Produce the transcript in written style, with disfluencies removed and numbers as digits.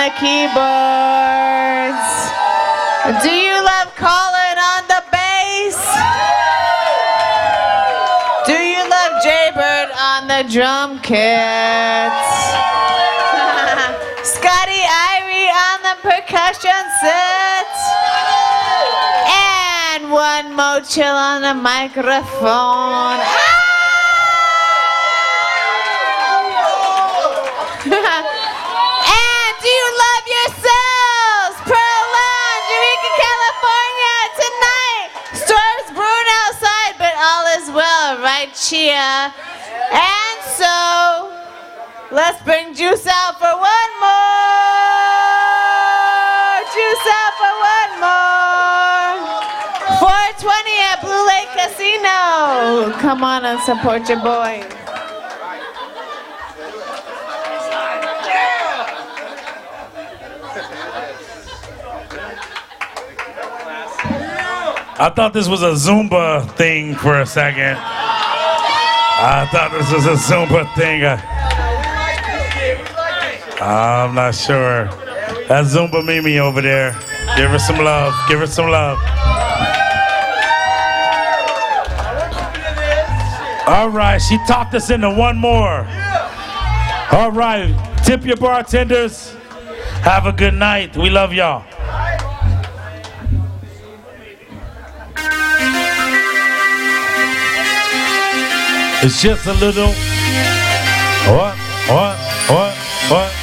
the keyboards. Do you love Colin on the bass? Do you love Jaybird on the drum kits? Scotty Irie on the percussion set? And one Mochill on the microphone. And do you love yourselves? Pearl Lounge, Eureka, California tonight. Storm's brewing outside, but all is well, right, Chia? And so, let's bring Juice out for one more. Juice out for one more. 420 at Blue Lake Casino. Come on and support your boy. I thought this was a Zumba thing for a second. I thought this was a Zumba thing. I'm not sure. That's Zumba Mimi over there. Give her some love. Give her some love. All right, she talked us into one more. All right, tip your bartenders. Have a good night. We love y'all. It's just a little. What?